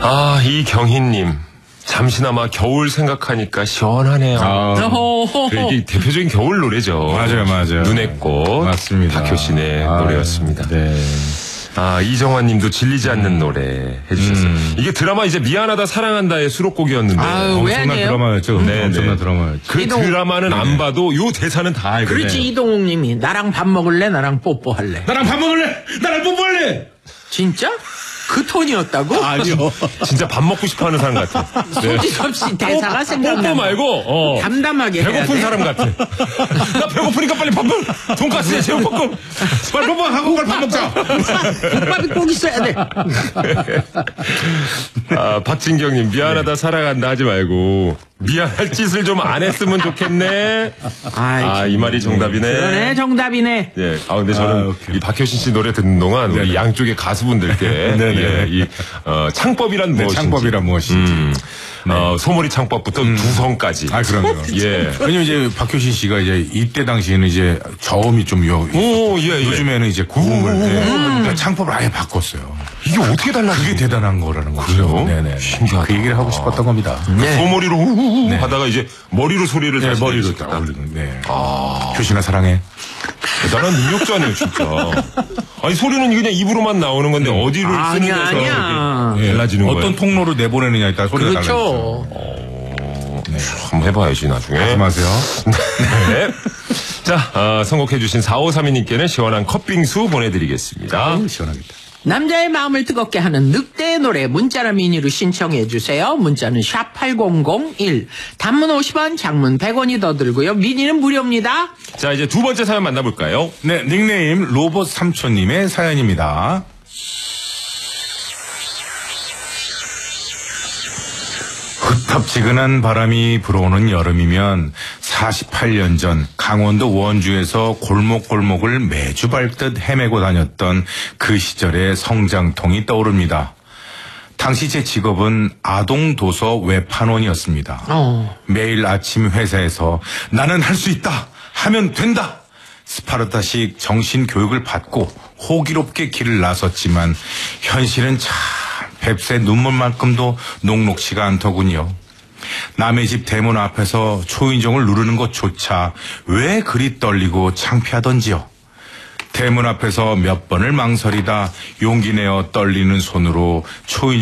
아, 이경희님. 잠시나마 겨울 생각하니까 시원하네요. 이게 대표적인 겨울 노래죠. 맞아요. 눈의 꽃. 맞습니다. 박효신의 노래였습니다. 네. 아, 이정환님도 질리지 않는 노래 해주셨어요. 이게 드라마 이제 미안하다 사랑한다의 수록곡이었는데. 엄청난 드라마였죠. 엄청난 드라마였죠. 그 드라마는 안 봐도 요 대사는 다 알거든요. 그렇지, 이동욱님이 나랑 밥 먹을래? 나랑 뽀뽀할래? 나랑 밥 먹을래? 나랑 뽀뽀할래? 진짜? 그 톤이었다고? 아니요. 진짜 밥 먹고 싶어하는 사람 같아. 소지섭씨 대사가 생각나. 뽀뽀 말고 담담하게 배고픈 사람 같아. 나 배고프니까 빨리 돈가스에 제육볶음 빨리 뽀뽀하고 빨리 밥 먹자. 국밥이 꼭 있어야 돼. 아, 박진경님 미안하다 사랑한다 하지 말고 미안할 짓을 좀 안 했으면 좋겠네. 이 말이 정답이네. 그러네, 정답이네. 예. 근데 저는 이 박효신 씨 노래 듣는 동안 우리 양쪽의 가수분들께 창법이란 무엇인지. 창법이란 무엇인지. 소머리 창법부터 두성까지. 그럼요. 예. 왜냐면 이제 박효신 씨가 이제 이때 당시에는 이제 저음이 좀 요즘에는 이제 고음을 창법을 아예 바꿨어요. 이게 어떻게 달라지죠? 그게 대단한 거라는 거죠. 네네. 신기하다. 그 얘기를 하고 싶었던 겁니다. 소머리로 후후후 하다가 이제 머리로 소리를 다시 머리로 딱 올리는. 네. 효신아 사랑해. 대단한 능력자네요, 진짜. 아니, 소리는 그냥 입으로만 나오는 건데, 어디를 쓰는 데서 달라지는 거예요. 어떤 통로로 내보내느냐에 따라 소리가 그렇죠. 한번 해봐야지, 나중에. 말씀하세요. 네. 자, 선곡해주신 4532님께는 시원한 컵빙수 보내드리겠습니다. 시원하겠다. 남자의 마음을 뜨겁게 하는 늑대의 노래 문자나 미니로 신청해 주세요. 문자는 샵8001. 단문 50원, 장문 100원이 더 들고요. 미니는 무료입니다. 자, 이제 두 번째 사연 만나볼까요? 네, 닉네임 로봇 삼촌님의 사연입니다. 후텁지근한 바람이 불어오는 여름이면 48년 전 강원도 원주에서 골목골목을 매주 밟듯 헤매고 다녔던 그 시절의 성장통이 떠오릅니다. 당시 제 직업은 아동도서 외판원이었습니다. 매일 아침 회사에서 나는 할 수 있다! 하면 된다! 스파르타식 정신교육을 받고 호기롭게 길을 나섰지만 현실은 참 뱁새 눈물만큼도 녹록지가 않더군요. 남의 집 대문 앞에서 초인종을 누르는 것조차 왜 그리 떨리고 창피하던지요. 대문 앞에서 몇 번을 망설이다 용기 내어 떨리는 손으로 초인종을